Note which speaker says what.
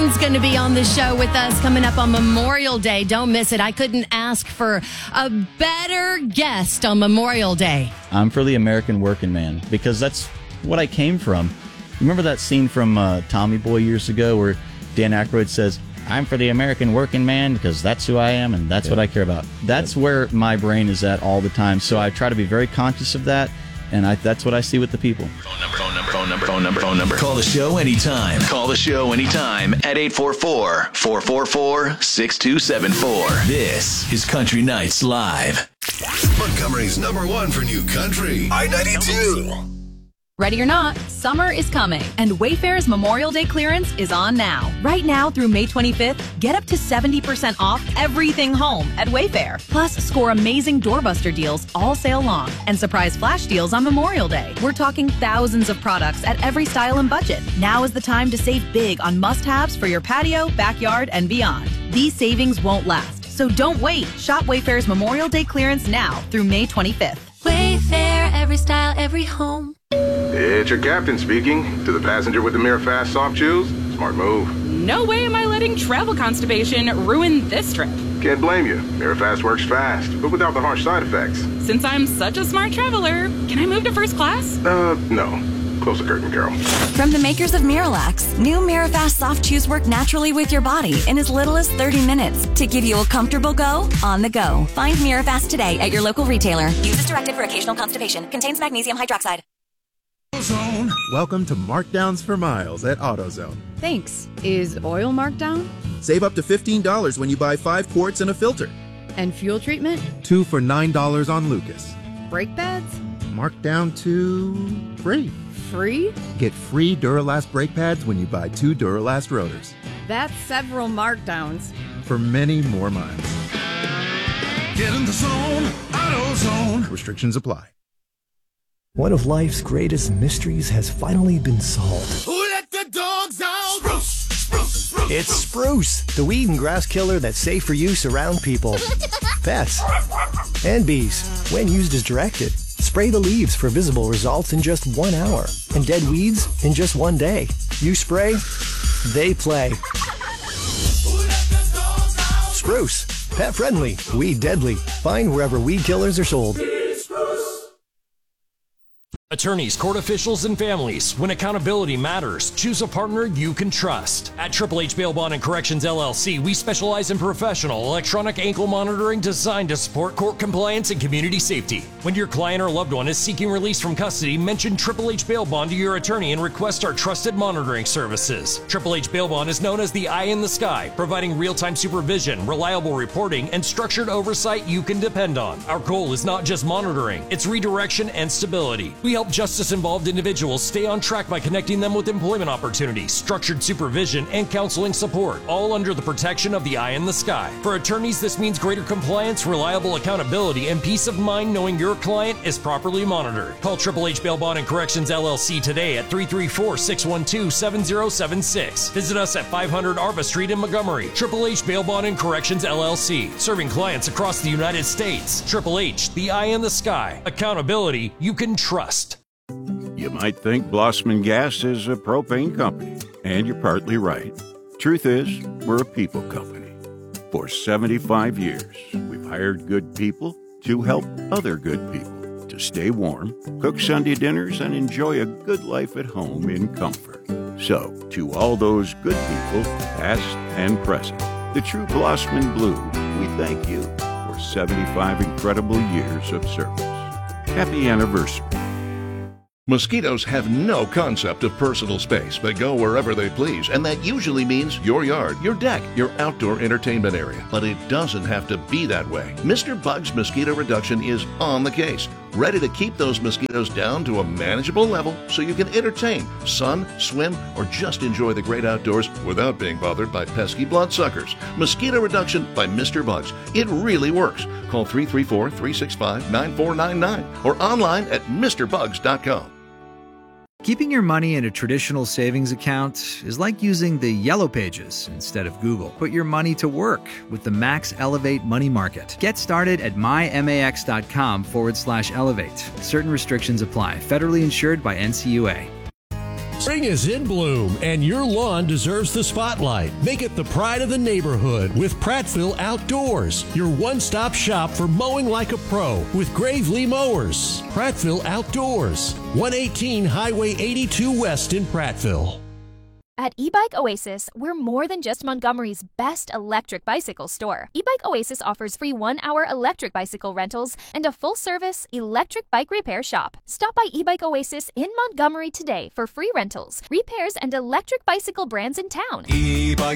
Speaker 1: Captain's going to be on the show with us coming up on Memorial Day. Don't miss it. I couldn't ask for a better guest on Memorial Day.
Speaker 2: I'm for the American working man because that's what I came from. Remember that scene from Tommy Boy years ago where Dan Aykroyd says, I'm for the American working man because that's who I am and that's what I care about. That's where my brain is at all the time. So I try to be very conscious of that, and that's what I see with the people.
Speaker 3: Phone number. Call the show anytime. Call the show anytime at 844-444-6274. This is Country Nights Live.
Speaker 4: Montgomery's #1 for new country. I-92.
Speaker 5: Ready or not, summer is coming, and Wayfair's Memorial Day clearance is on now. Right now through May 25th, get up to 70% off everything home at Wayfair. Plus, score amazing doorbuster deals all sale long and surprise flash deals on Memorial Day. We're talking thousands of products at every style and budget. Now is the time to save big on must-haves for your patio, backyard, and beyond. These savings won't last, so don't wait. Shop Wayfair's Memorial Day clearance now through May 25th.
Speaker 6: Wayfair, every style, every home.
Speaker 7: It's your captain speaking. To the passenger with the Mirror Fast soft chews, smart move.
Speaker 8: No way am I letting travel constipation ruin this trip.
Speaker 7: Can't blame you. Mirror Fast works fast, but without the harsh side effects.
Speaker 8: Since I'm such a smart traveler, can I move to first class?
Speaker 7: No. Close the curtain, Carol.
Speaker 9: From the makers of Miralax, new Mirafast soft chews work naturally with your body in as little as 30 minutes to give you a comfortable go on the go. Find Mirafast today at your local retailer. Use as directed for occasional constipation. Contains magnesium hydroxide.
Speaker 10: Welcome to Markdowns for Miles at AutoZone.
Speaker 11: Thanks. Is oil marked down?
Speaker 10: Save up to $15 when you buy 5 quarts and a filter.
Speaker 11: And fuel treatment?
Speaker 10: 2 for $9 on Lucas.
Speaker 11: Brake pads?
Speaker 10: Marked down to free.
Speaker 11: Free?
Speaker 10: Get free Duralast brake pads when you buy 2 Duralast rotors.
Speaker 11: That's several markdowns.
Speaker 10: For many more miles.
Speaker 4: Get in the zone, AutoZone.
Speaker 10: Restrictions apply.
Speaker 12: One of life's greatest mysteries has finally been solved.
Speaker 4: Who let the dogs out? Spruce.
Speaker 12: It's Spruce, the weed and grass killer that's safe for use around people, pets, and bees when used as directed. Spray the leaves for visible results in just 1 hour and dead weeds in just 1 day. You spray, they play. Spruce, pet friendly, weed deadly. Find wherever weed killers are sold.
Speaker 13: Attorneys, court officials, and families, when accountability matters, choose a partner you can trust. At Triple H Bail Bond and Corrections LLC, we specialize in professional electronic ankle monitoring designed to support court compliance and community safety. When your client or loved one is seeking release from custody, mention Triple H Bail Bond to your attorney and request our trusted monitoring services. Triple H Bail Bond is known as the eye in the sky, providing real-time supervision, reliable reporting, and structured oversight you can depend on. Our goal is not just monitoring, it's redirection and stability. We help justice-involved individuals stay on track by connecting them with employment opportunities, structured supervision, and counseling support, all under the protection of the eye in the sky. For attorneys, this means greater compliance, reliable accountability, and peace of mind knowing your client is properly monitored. Call Triple H Bail Bond and Corrections LLC today at 334-612-7076. Visit us at 500 Arva Street in Montgomery. Triple H Bail Bond and Corrections LLC, serving clients across the United States. Triple H, the eye in the sky. Accountability you can trust.
Speaker 14: You might think Blossman Gas is a propane company, and you're partly right. Truth is, we're a people company. For 75 years, we've hired good people to help other good people to stay warm, cook Sunday dinners, and enjoy a good life at home in comfort. So, to all those good people, past and present, the true Blossman Blue, we thank you for 75 incredible years of service. Happy anniversary.
Speaker 15: Mosquitoes have no concept of personal space, but go wherever they please, and that usually means your yard, your deck, your outdoor entertainment area. But it doesn't have to be that way. Mr. Bug's Mosquito Reduction is on the case, ready to keep those mosquitoes down to a manageable level so you can entertain, sun, swim, or just enjoy the great outdoors without being bothered by pesky bloodsuckers. Mosquito Reduction by Mr. Bugs. It really works. Call 334-365-9499 or online at MrBugs.com.
Speaker 16: Keeping your money in a traditional savings account is like using the Yellow Pages instead of Google. Put your money to work with the Max Elevate Money Market. Get started at mymax.com/elevate. Certain restrictions apply. Federally insured by NCUA.
Speaker 17: Spring is in bloom, and your lawn deserves the spotlight. Make it the pride of the neighborhood with Prattville Outdoors, your one-stop shop for mowing like a pro with Gravely Mowers. Prattville Outdoors, 118 Highway 82 West in Prattville.
Speaker 18: At eBike Oasis, we're more than just Montgomery's best electric bicycle store. eBike Oasis offers free 1-hour electric bicycle rentals and a full-service electric bike repair shop. Stop by eBike Oasis in Montgomery today for free rentals, repairs, and electric bicycle brands in town.
Speaker 19: eBike